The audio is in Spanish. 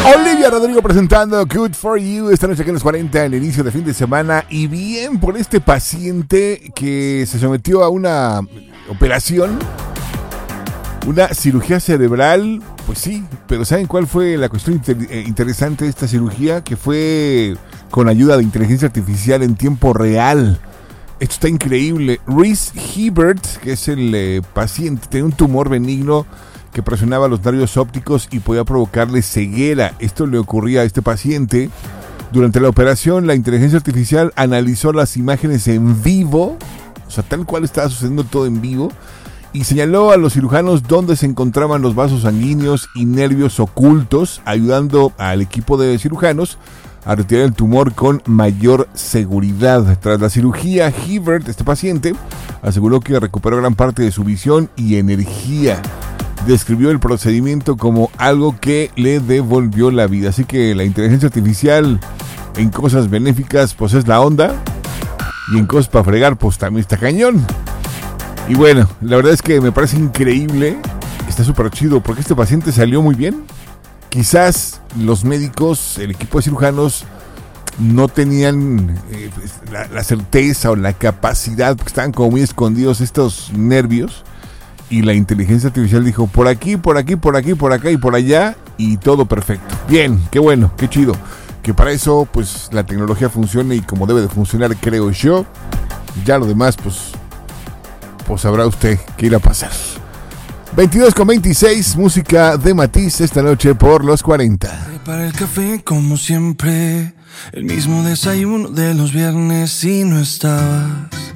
Olivia Rodrigo presentando Good For You esta noche aquí en los 40, el inicio de fin de semana. Y bien por este paciente que se sometió a una operación, una cirugía cerebral. Pues sí, pero ¿saben cuál fue la cuestión interesante de esta cirugía? Que fue con ayuda de inteligencia artificial en tiempo real. Esto está increíble. Reese Hebert, que es el paciente, tenía un tumor benigno que presionaba los nervios ópticos y podía provocarle ceguera. Esto le ocurría a este paciente. Durante la operación, la inteligencia artificial analizó las imágenes en vivo, o sea, tal cual estaba sucediendo todo en vivo, y señaló a los cirujanos dónde se encontraban los vasos sanguíneos y nervios ocultos, ayudando al equipo de cirujanos a retirar el tumor con mayor seguridad. Tras la cirugía, Hebert, este paciente, aseguró que recuperó gran parte de su visión y energía. Describió el procedimiento como algo que le devolvió la vida. Así que la inteligencia artificial en cosas benéficas pues es la onda, y en cosas para fregar pues también está cañón. Y bueno, la verdad es que me parece increíble, está súper chido porque este paciente salió muy bien. Quizás los médicos, el equipo de cirujanos no tenían la certeza o la capacidad, porque estaban como muy escondidos estos nervios. Y la inteligencia artificial dijo por aquí, por aquí, por aquí, por acá y por allá, y todo perfecto. Bien, qué bueno, qué chido. Que para eso pues la tecnología funcione y como debe de funcionar, creo yo. Ya lo demás pues sabrá usted qué irá a pasar. 22:26, música de Matiz esta noche por los 40. Para el café como siempre, el mismo desayuno de los viernes y no estabas.